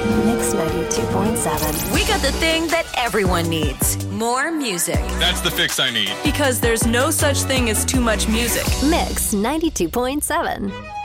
Mix 92.7. We got the thing that everyone needs. More music. That's the fix I need. Because there's no such thing as too much music. Mix 92.7.